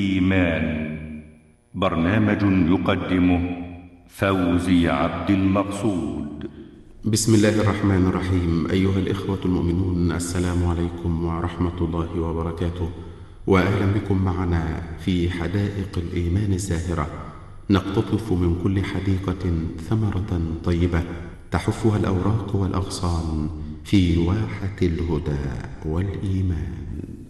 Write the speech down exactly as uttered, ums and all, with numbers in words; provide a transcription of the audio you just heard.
إيمان. برنامج يقدمه فوزي عبد المقصود. بسم الله الرحمن الرحيم. أيها الإخوة المؤمنون، السلام عليكم ورحمة الله وبركاته، وأهلا بكم معنا في حدائق الإيمان الزاهرة، نقتطف من كل حديقة ثمرة طيبة تحفها الأوراق والأغصان في واحة الهدى والإيمان.